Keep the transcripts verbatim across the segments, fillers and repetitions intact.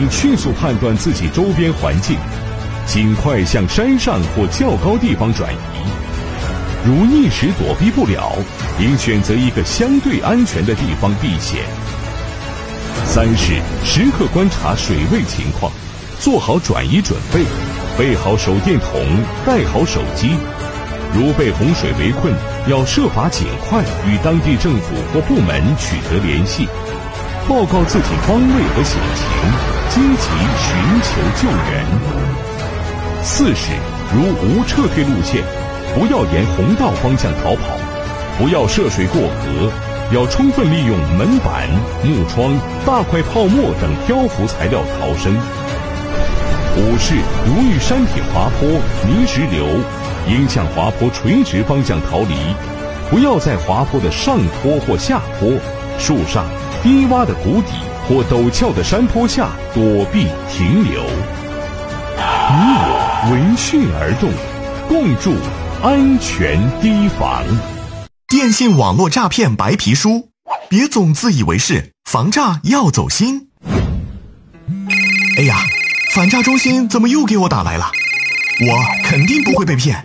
应迅速判断自己周边环境，尽快向山上或较高地方转移。如一时躲避不了，应选择一个相对安全的地方避险。三是时刻观察水位情况，做好转移准备，备好手电筒，带好手机。如被洪水围困，要设法尽快与当地政府或部门取得联系，报告自己方位和险情，积极寻求救援。四是如无撤退路线，不要沿洪道方向逃跑，不要涉水过河，要充分利用门板、木窗、大块泡沫等漂浮材料逃生。五是如遇山体滑坡、泥石流，应向滑坡垂直方向逃离，不要在滑坡的上坡或下坡、树上、低洼的谷底或陡峭的山坡下躲避停留。你我闻讯而动，共筑安全堤防。 电信网络诈骗白皮书，别总自以为是，防诈要走心。哎呀，反诈中心怎么又给我打来了？我肯定不会被骗。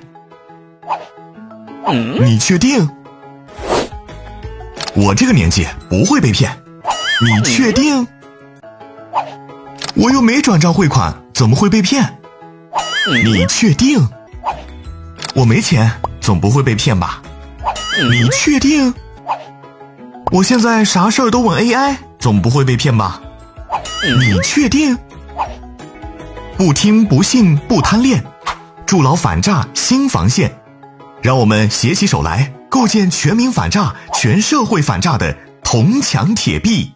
嗯、你确定？我这个年纪不会被骗。你确定？我又没转账汇款，怎么会被骗？你确定？我没钱，总不会被骗吧？你确定？我现在啥事儿都问 A I， 总不会被骗吧？你确定？不听不信不贪恋，筑牢反诈新防线，让我们携起手来，构建全民反诈、全社会反诈的铜墙铁壁。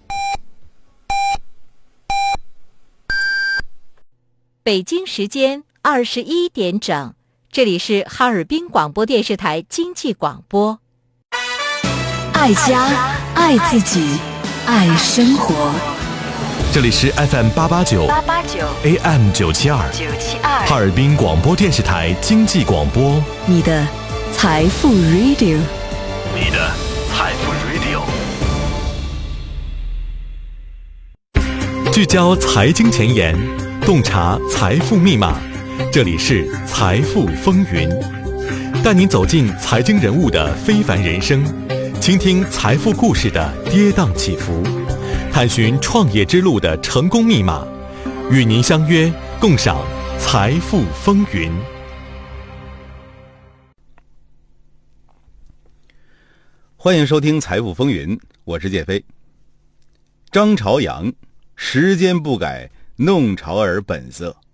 北京时间二十一点整，这里是哈尔滨广播电视台经济广播。 爱家，爱自己，爱生活。 这里是 F M 八八九 A M 九七二哈尔滨广播电视台经济广播， 你的财富 Radio， 你的财富 Radio， 聚焦财经前沿，洞察财富密码。这里是财富风云，带您走进财经人物的非凡人生，倾听财富故事的跌宕起伏，探寻创业之路的成功密码，与您相约共赏财富风云。 欢迎收听财富风云，我是介飞。张朝阳，时间不改，弄潮儿本色。